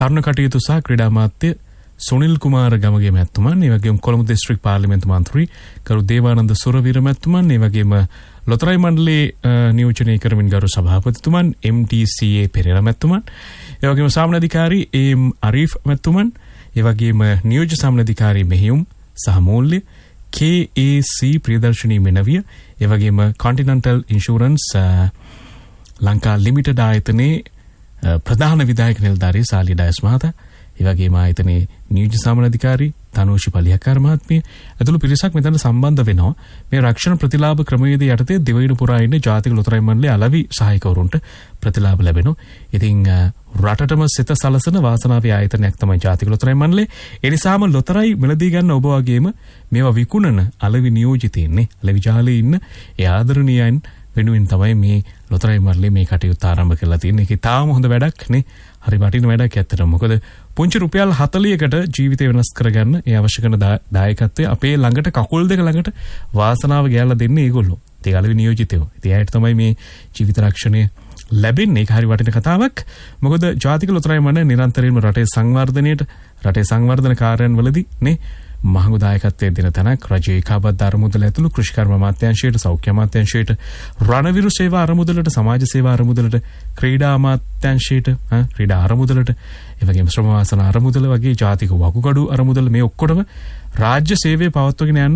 තරුණ කටයුතු සහ ක්‍රීඩා අමාත්‍ය සුනිල් කුමාර ගමගේ මැතිතුමන්, ඒ වගේම කොළඹ දිස්ත්‍රික් පාර්ලිමේන්තු මන්ත්‍රී කරු දේවානන්ද සුරවීර මැතිතුමන්, ඒ වගේම ලොතරැයි මණ්ඩලයේ නියෝජනය කරමින් ගරු සභාපතිතුමන් MTCA පෙරේරා මැතිතුමන්, ඒ වගේම සාමනධිකාරී AM අරීෆ් මැතිතුමන්, ඒ වගේම නියෝජ්‍ය සාමනධිකාරී මෙහියුම් සහ මූල්‍ය KAC ප්‍රියදර්ශනී මෙනවිය, ඒ වගේම කොන්ටිනෙන්ටල් ඉන්ෂුරන්ස් ලංකා ලිමිටඩ් ආයතනයේ ප්‍රධාන විධායක නිලධාරී සාලිය ඩයස් මහතා, ඒ වගේම ආයතනයේ නියෝජ්‍ය සාමනධිකාරී තනෝෂි පලියකාර මහත්මිය ඇතුළු පිරිසක් මෙතන සම්බන්ධ වෙනවා. මේ රක්ෂණ ප්‍රතිලාභ ක්‍රමවේදය යටතේ දිවයින පුරා ඉන්න ජාතික ලොතරැයි මණ්ඩලයේ අලවි සහායකවරුන්ට ප්‍රතිලාභ ලැබෙනවා. ඉතින් රටටම සිත සලසන වාසනාවේ ආයතනයක් තමයි ජාතික ලොතරැයි මණ්ඩලය. ඒ නිසාම ලොතරැයි මිලදී ගන්න ඔබ වගේම මේවා විකුණන අලවි නියෝජිතයින්නේ, අලවි ජාලේ ඉන්න ඒ ආදරණීයයන් වෙනුවෙන් තමයි මේ ලොතරැයි මණ්ඩලය මේ කටයුත්ත ආරම්භ කරලා තියෙන්නේ. ඒක තාම හොඳ වැඩක් නේ. හරි වටින වැඩක් ඇත්තටම. මොකද පුංචි රුපියල් 40කට ජීවිතය වෙනස් කරගන්න ඒ අවශ්‍ය කරන දායකත්වය අපේ ළඟට කකුල් දෙක ළඟට වාසනාව ගෑලා දෙන්නේ ඒගොල්ලෝ. ඒ අලවි නියෝජිතයෝ. ඉතින් ඇයට තමයි මේ ජීවිත රක්ෂණය ලැබෙන්නේ. ඒක හරි වටින කතාවක්. මොකද ජාතික ලොතරැයි මණ්ඩලය නිරන්තරයෙන්ම රටේ සංවර්ධනයට, රටේ සංවර්ධන කාර්යයන්වලදී නේ මහඟු දායකත්වයේ දෙන තැනක්. රජයේ ඒකාබද්ධ අරමුදල ඇතුළු කෘෂිකර්ම අමාත්‍යාංශයට, සෞඛ්‍ය අමාත්‍යාංශයට, රණවිරු සේවා අරමුදලට, සමාජ සේවා අරමුදලට, ක්‍රීඩා අමාත්‍යාංශයට, ක්‍රීඩා අරමුදලට, ඒ වගේම ශ්‍රම වාසන අරමුදල වගේ ජාතික වකුගඩු අරමුදල මේ ඔක්කොටම රාජ්‍ය සේවය පවත්වගෙන යන්න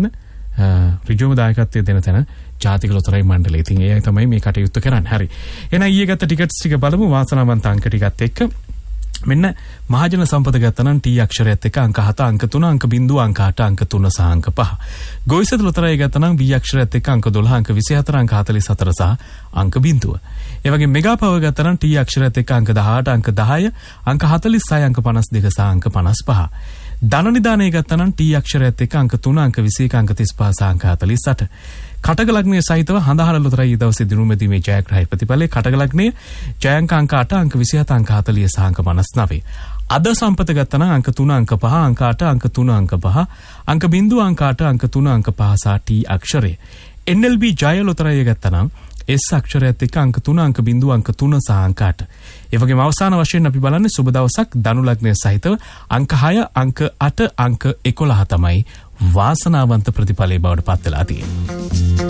ඍජුවම දායකත්වයේ දෙන තැන ජාතික ලොතරැයි මණ්ඩලය. ඉතින් ඒ අය තමයි මේ කටයුත්ත කරන්නේ. හරි. එහෙනම් ඊයේ ගත්ත ටිකට්ස් ටික බලමු වාසනාවන්ත අංක ටිකත් එක්ක. මෙන්න මහජන සම්පත ගත්තනම් T අක්ෂරයත් එක්ක අංක 7, අංක 3, අංක 0, අංක 8, අංක 3 සහ අංක 5. ගොවිසද ලොතරැයි ගත්තනම් V අක්ෂරයත් එක්ක අංක 12, අංක 24, අංක 44 සහ අංක 0. ඒ වගේ මෙගා පව ගත්තනම් T අක්ෂරයත් එක්ක අංක 18, අංක 10, අංක 46, අංක 52 සහ අංක 55. ධන නිදානය ගත්තනම් T අක්ෂරයත් එක්ක අංක 3, අංක 21, අංක 35 සහ අංක 48. කටක ලග්නයේ සහිතව හඳහන ලොතරැයි දවසේ දිනුමැදීමේ ජයග්‍රහී ප්‍රතිඵලයේ කටක ලග්නයේ ජයංක අංක 8, අංක 27, අංක 40 සහ අංක 59. අද සම්පත ගත්තනම් අංක 3, අංක 5, අංක 8, අංක 3, අංක 5, අංක 0, අංක 8, අංක 3, අංක 5 සහ T අක්ෂරය. NLB ජය ලොතරැයි ගත්තනම් S අක්ෂරයත් එක්ක අංක 3, අංක 0, අංක 3 සහ අංක 8. ඒ වගේම අවසාන වශයෙන් අපි බලන්නේ සුබ දවසක් ධනු ලග්නයේ සහිතව අංක 6, අංක 8, අංක 11 තමයි වාසනාවන්ත ප්‍රතිඵලයේ බවට පත් වෙලා තියෙන්නේ.